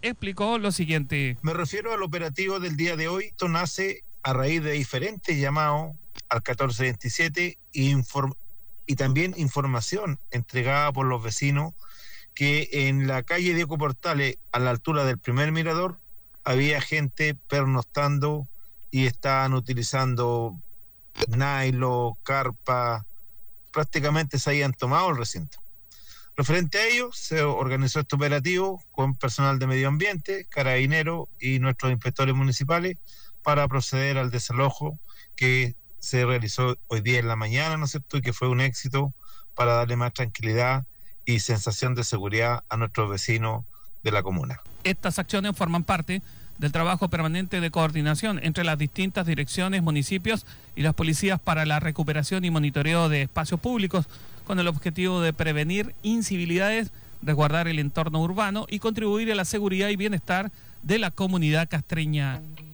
explicó lo siguiente. Me refiero al operativo del día de hoy. Esto nace a raíz de diferentes llamados al 1427 y también información entregada por los vecinos que en la calle Diego Portales, a la altura del primer mirador, había gente pernoctando y estaban utilizando nylon, carpa, prácticamente se habían tomado el recinto. Referente a ello, se organizó este operativo con personal de medio ambiente, carabineros y nuestros inspectores municipales para proceder al desalojo que se realizó hoy día en la mañana, ¿no es cierto?, y que fue un éxito para darle más tranquilidad y sensación de seguridad a nuestros vecinos de la comuna. Estas acciones forman parte del trabajo permanente de coordinación entre las distintas direcciones, municipios y las policías para la recuperación y monitoreo de espacios públicos, con el objetivo de prevenir incivilidades, resguardar el entorno urbano y contribuir a la seguridad y bienestar de la comunidad castreña.